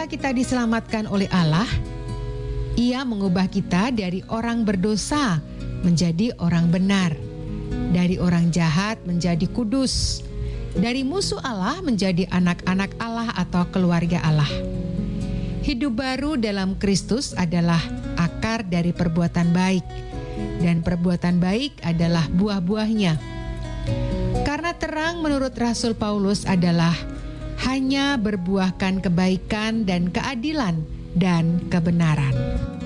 Ketika kita diselamatkan oleh Allah, Ia mengubah kita dari orang berdosa menjadi orang benar, dari orang jahat menjadi kudus, dari musuh Allah menjadi anak-anak Allah atau keluarga Allah. Hidup baru dalam Kristus adalah akar dari perbuatan baik, dan perbuatan baik adalah buah-buahnya. Karena terang menurut Rasul Paulus adalah hanya berbuahkan kebaikan dan keadilan dan kebenaran.